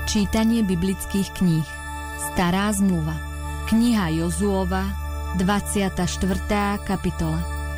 Čítanie biblických kníh. Stará zmluva. Kniha Jozuova, 24. kapitola.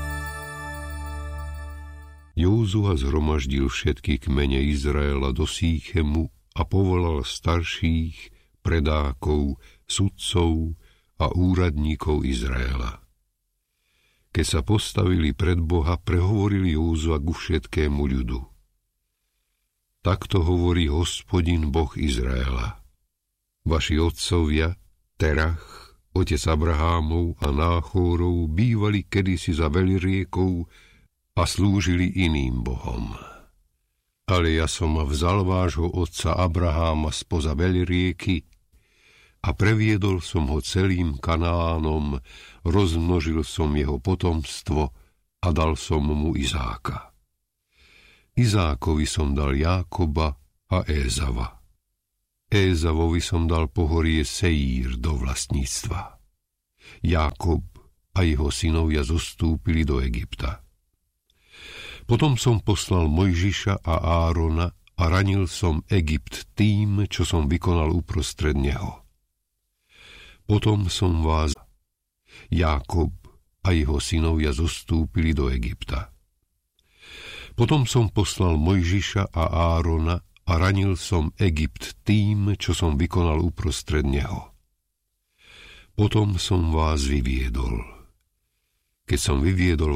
Józua zhromaždil všetky kmene Izraela do Síchemu a povolal starších, predákov, sudcov a úradníkov Izraela. Keď sa postavili pred Boha, prehovoril Józua ku všetkému ľudu. Takto hovorí Hospodin Boh Izraela. Vaši otcovia, Terach, otec Abrahámov a Náchórov, bývali kedysi za veľriekou a slúžili iným bohom. Ale ja som vzal vášho otca Abraháma spoza veľrieky a previedol som ho celým Kanánom, rozmnožil som jeho potomstvo a dal som mu Izáka. Izákovi som dal Jákoba a Ézava. Ézavovi som dal pohorie Seír do vlastníctva. Jákob a jeho synovia zostúpili do Egypta. Potom som poslal Mojžiša a Árona a ranil som Egypt tým, čo som vykonal uprostred neho. Potom som vás, Jákob a jeho synovia zostúpili do Egypta. Potom som poslal Mojžiša a Árona a ranil som Egypt tým, čo som vykonal uprostred neho. Potom som vás vyviedol. Keď som vyviedol